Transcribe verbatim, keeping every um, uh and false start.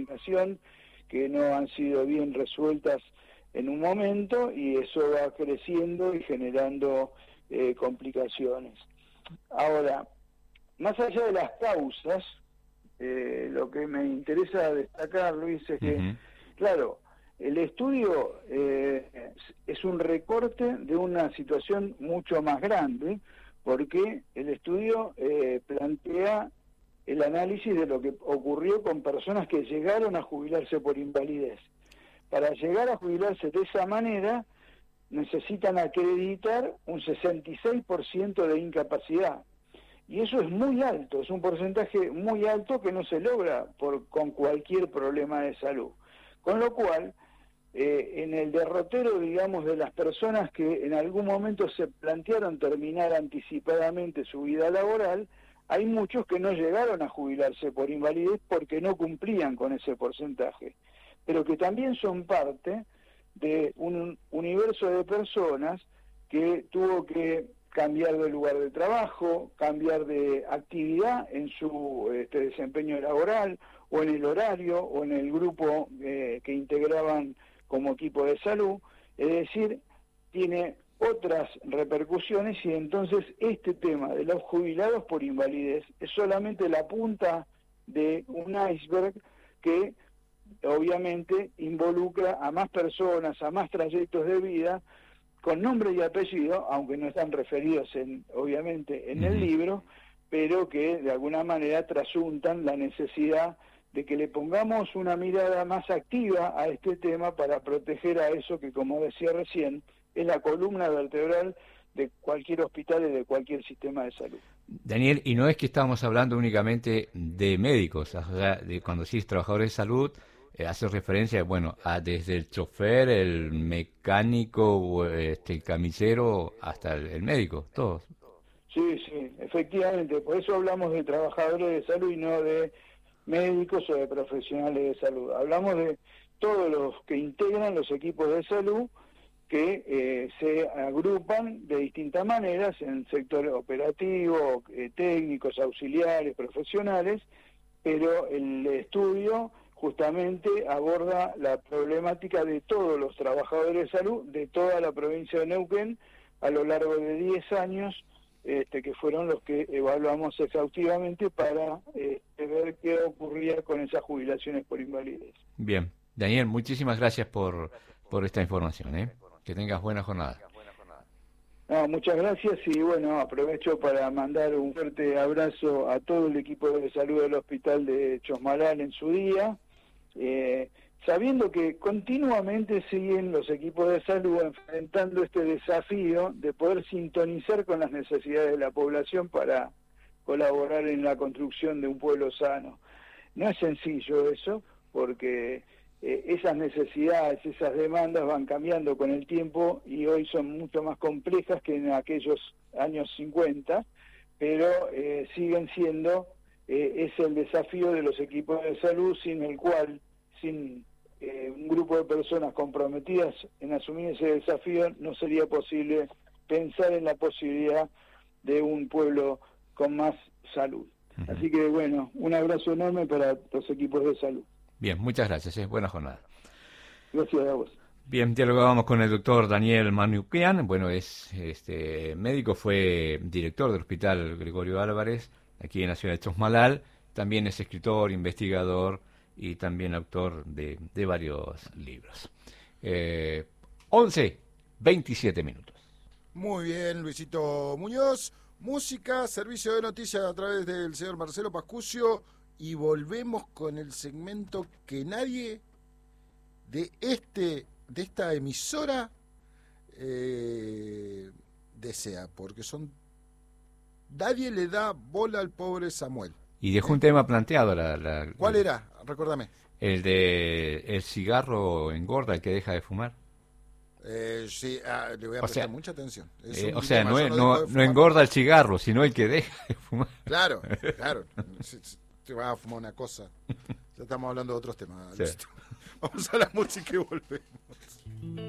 comunicación que no han sido bien resueltas en un momento, y eso va creciendo y generando eh, complicaciones. Ahora, más allá de las causas, eh, lo que me interesa destacar, Luis, es que, uh-huh. claro, el estudio eh, es un recorte de una situación mucho más grande, porque el estudio eh, plantea el análisis de lo que ocurrió con personas que llegaron a jubilarse por invalidez. Para llegar a jubilarse de esa manera, necesitan acreditar un sesenta y seis por ciento de incapacidad. Y eso es muy alto, es un porcentaje muy alto que no se logra por, con cualquier problema de salud. Con lo cual, eh, en el derrotero, digamos, de las personas que en algún momento se plantearon terminar anticipadamente su vida laboral, hay muchos que no llegaron a jubilarse por invalidez porque no cumplían con ese porcentaje, pero que también son parte de un universo de personas que tuvo que cambiar de lugar de trabajo, cambiar de actividad en su este, desempeño laboral, o en el horario, o en el grupo eh, que integraban como equipo de salud, es decir, tiene otras repercusiones, y entonces este tema de los jubilados por invalidez es solamente la punta de un iceberg que obviamente involucra a más personas, a más trayectos de vida, con nombre y apellido, aunque no están referidos en, obviamente en uh-huh. el libro, pero que de alguna manera trasuntan la necesidad de que le pongamos una mirada más activa a este tema para proteger a eso que, como decía recién, es la columna vertebral de cualquier hospital y de cualquier sistema de salud. Daniel, y no es que estamos hablando únicamente de médicos, o sea, de cuando decís trabajadores de salud, eh, hace referencia, bueno, a desde el chofer, el mecánico, este, el camisero, hasta el, el médico, todos. Sí, sí, efectivamente, por eso hablamos de trabajadores de salud y no de médicos o de profesionales de salud. Hablamos de todos los que integran los equipos de salud, que eh, se agrupan de distintas maneras en sector operativo, eh, técnicos, auxiliares, profesionales, pero el estudio justamente aborda la problemática de todos los trabajadores de salud de toda la provincia de Neuquén a lo largo de diez años, este, que fueron los que evaluamos exhaustivamente para eh, ver qué ocurría con esas jubilaciones por invalidez. Bien, Daniel, muchísimas gracias por, por esta información, ¿eh? Que tengas buena jornada. No, muchas gracias, y bueno, aprovecho para mandar un fuerte abrazo a todo el equipo de salud del hospital de Chosmalal en su día, eh, sabiendo que continuamente siguen los equipos de salud enfrentando este desafío de poder sintonizar con las necesidades de la población para colaborar en la construcción de un pueblo sano. No es sencillo eso, porque Eh, esas necesidades, esas demandas van cambiando con el tiempo y hoy son mucho más complejas que en aquellos años cincuenta, pero eh, siguen siendo, eh, es el desafío de los equipos de salud, sin el cual, sin eh, un grupo de personas comprometidas en asumir ese desafío, no sería posible pensar en la posibilidad de un pueblo con más salud. Uh-huh. Así que bueno, un abrazo enorme para los equipos de salud. Bien, muchas gracias, ¿eh? Buena jornada. Gracias a vos. Bien, dialogábamos con el doctor Daniel Manukyan. Bueno, es este médico, fue director del Hospital Gregorio Álvarez, aquí en la ciudad de Chosmalal. También es escritor, investigador y también autor de, de varios libros. Eh, once, veintisiete minutos. Muy bien, Luisito Muñoz. Música, servicio de noticias a través del señor Marcelo Pascucio. Y volvemos con el segmento que nadie de este de esta emisora eh, desea, porque son nadie le da bola al pobre Samuel. Y dejó un tema planteado. La, la, ¿Cuál el, era? Recórdame. El de el cigarro engorda, el que deja de fumar. Eh, sí, ah, le voy a o prestar sea, mucha atención. Eh, o sea, no, no, no engorda el cigarro, sino el que deja de fumar. Claro, claro. Te vas a fumar una cosa. Ya estamos hablando de otros temas. Sí. Vamos a la música y volvemos.